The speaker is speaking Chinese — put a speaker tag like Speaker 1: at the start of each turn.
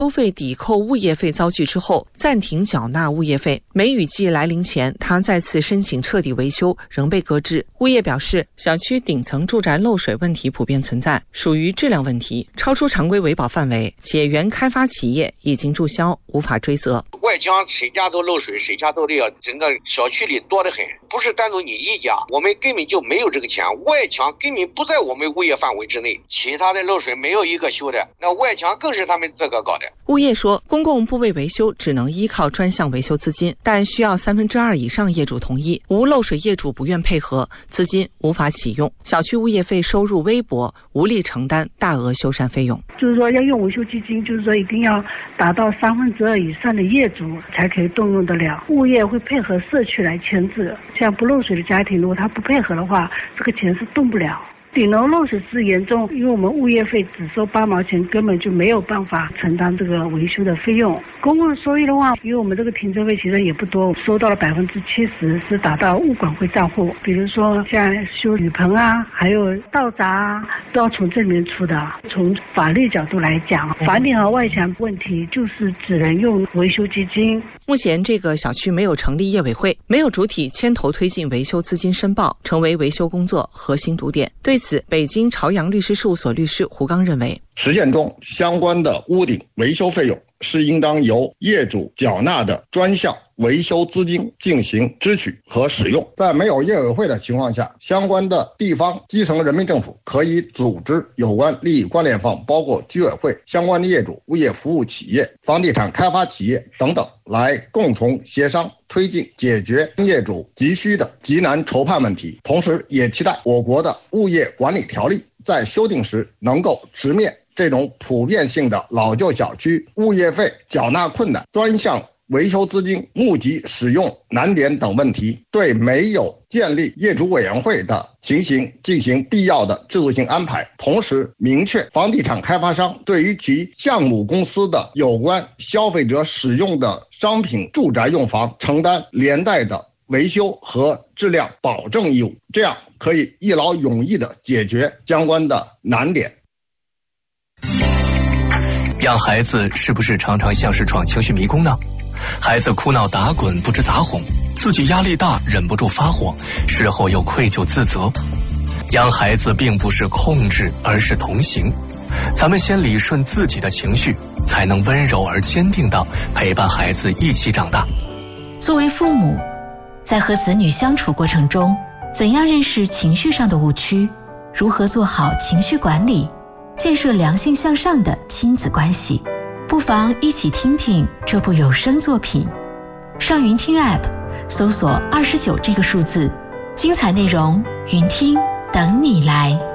Speaker 1: 收费抵扣物业费遭拒之后，暂停缴纳物业费。梅雨季来临前，他再次申请彻底维修，仍被搁置。物业表示，小区顶层住宅漏水问题普遍存在，属于质量问题，超出常规维保范围，且原开发企业已经注销，无法追责。
Speaker 2: 外墙谁家都漏水，谁家都这样，整个小区里多得很，不是单独你一家，我们根本就没有这个钱，外墙根本不在我们物业范围之内，其他的漏水没有一个修的，那外墙更是他们自个搞的。
Speaker 1: 物业说，公共部位维修只能依靠专项维修资金，但需要2/3以上业主同意，无漏水业主不愿配合，资金无法启用，小区物业费收入微薄，无力承担大额修缮费用。
Speaker 3: 就是说要用维修基金，就是说一定要达到2/3以上的业主才可以动用得了。物业会配合社区来签字，像不漏水的家庭，如果他不配合的话，这个钱是动不了。顶楼漏水是严重，因为我们物业费只收8毛钱，根本就没有办法承担这个维修的费用。公共收益的话，因为我们这个停车费其实也不多，收到了70%是打到物管会账户。比如说像修雨棚啊，还有道闸啊，都要从这里面出的。从法律角度来讲，房顶和外墙问题就是只能用维修基金。
Speaker 1: 目前这个小区没有成立业委会，没有主体牵头推进维修资金申报，成为维修工作核心堵点。对此，北京朝阳律师事务所律师胡刚认为，
Speaker 4: 实践中相关的屋顶维修费用是应当由业主缴纳的专项维修资金进行支取和使用。在没有业委会的情况下，相关的地方基层人民政府可以组织有关利益关联方，包括居委会、相关的业主、物业服务企业、房地产开发企业等等，来共同协商推进解决业主急需的急难筹判问题。同时也期待我国的物业管理条例在修订时能够直面这种普遍性的老旧小区物业费缴纳困难、专项维修资金募集使用难点等问题，对没有建立业主委员会的情形进行必要的制度性安排，同时明确房地产开发商对于其项目公司的有关消费者使用的商品住宅用房承担连带的维修和质量保证义务，这样可以一劳永逸地解决相关的难点。
Speaker 5: 养孩子是不是常常像是闯情绪迷宫呢？孩子哭闹打滚不知咋哄，自己压力大忍不住发火，事后又愧疚自责。养孩子并不是控制，而是同行。咱们先理顺自己的情绪，才能温柔而坚定地陪伴孩子一起长大。
Speaker 6: 作为父母，在和子女相处过程中，怎样认识情绪上的误区，如何做好情绪管理，建设良性向上的亲子关系，不妨一起听听这部有声作品。上云听 App 搜索29这个数字，精彩内容云听等你来。